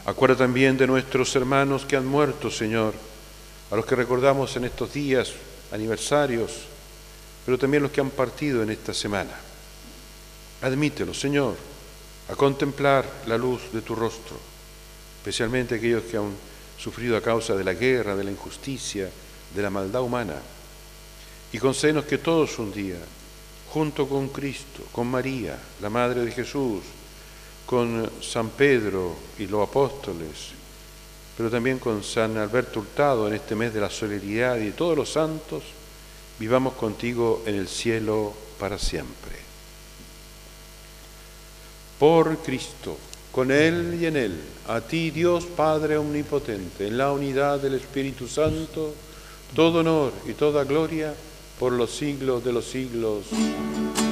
Acuerda también de nuestros hermanos que han muerto, Señor, a los que recordamos en estos días, aniversarios, pero también los que han partido en esta semana. Admítelos, Señor, a contemplar la luz de tu rostro, especialmente aquellos que han sufrido a causa de la guerra, de la injusticia, de la maldad humana. Y concédenos que todos un día, junto con Cristo, con María, la Madre de Jesús, con San Pedro y los apóstoles, pero también con San Alberto Hurtado en este mes de la solemnidad y de todos los santos, vivamos contigo en el cielo para siempre. Por Cristo, con Él y en Él, a ti Dios Padre Omnipotente, en la unidad del Espíritu Santo, todo honor y toda gloria por los siglos de los siglos.